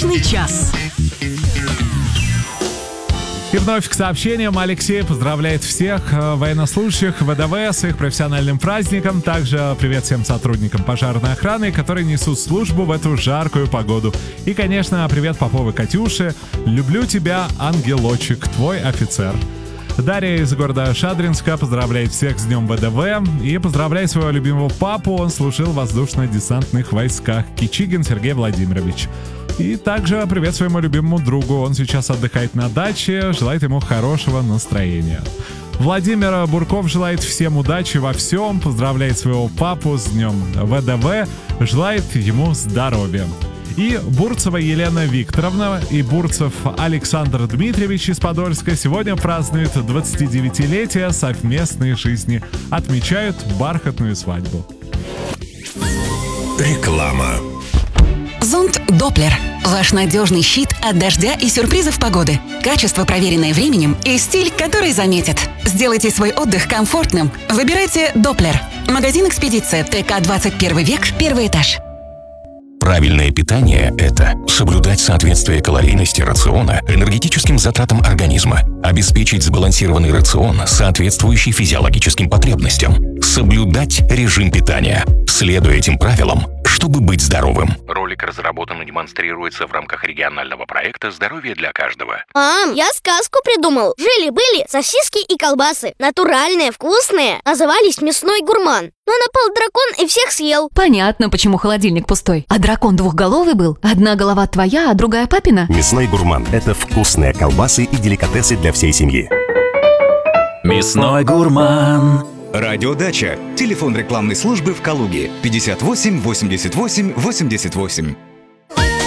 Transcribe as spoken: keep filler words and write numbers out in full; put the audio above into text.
Научный час. И вновь к сообщениям. Алексей поздравляет всех военнослужащих ВДВ с их профессиональным праздником. Также привет всем сотрудникам пожарной охраны, которые несут службу в эту жаркую погоду. И, конечно, привет Поповой Катюше. Люблю тебя, ангелочек, твой офицер. Дарья из города Шадринска поздравляет всех с Днем ВДВ и поздравляет своего любимого папу. Он служил в воздушно-десантных войсках. Кичигин Сергей Владимирович. И также привет своему любимому другу. Он сейчас отдыхает на даче. Желает ему хорошего настроения. Владимир Бурков желает всем удачи во всем. Поздравляет своего папу с Днем ВДВ. Желает ему здоровья. И Бурцева Елена Викторовна и Бурцев Александр Дмитриевич из Подольска сегодня празднуют двадцатидевятилетие совместной жизни. Отмечают бархатную свадьбу. Реклама. Зонт Доплер. Ваш надежный щит от дождя и сюрпризов погоды. Качество, проверенное временем, и стиль, который заметит. Сделайте свой отдых комфортным. Выбирайте Доплер. Магазин «Экспедиция», ТК двадцать первый век, первый этаж. Правильное питание – это соблюдать соответствие калорийности рациона энергетическим затратам организма, обеспечить сбалансированный рацион, соответствующий физиологическим потребностям, соблюдать режим питания, следуя этим правилам, чтобы быть здоровым. Ролик разработан и демонстрируется в рамках регионального проекта «Здоровье для каждого». Мам, я сказку придумал. Жили-были сосиски и колбасы. Натуральные, вкусные. Назывались «Мясной гурман». Но напал дракон и всех съел. Понятно, почему холодильник пустой. А дракон двухголовый был? Одна голова твоя, а другая папина? Мясной гурман – это вкусные колбасы и деликатесы для всей семьи. Мясной гурман. Радиодача. Телефон рекламной службы в Калуге. пятьдесят восемь восемьдесят восемь восемьдесят восемь.